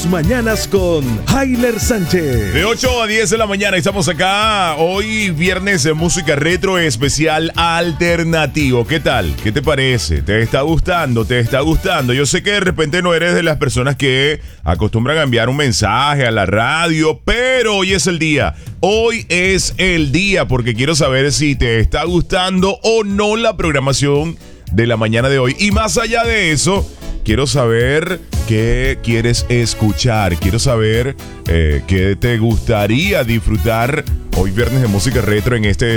mañanas con Hayler Sánchez. De 8 a 10 de la mañana estamos acá. Hoy viernes de música retro especial alternativo. ¿Qué tal? ¿Qué te parece? ¿Te está gustando? ¿Te está gustando? Yo sé que de repente no eres de las personas que acostumbran a enviar un mensaje a la radio, pero hoy es el día. Hoy es el día porque quiero saber si te está gustando o no la programación de la mañana de hoy. Y más allá de eso, quiero saber qué quieres escuchar. Quiero saber qué te gustaría disfrutar hoy viernes de música retro en este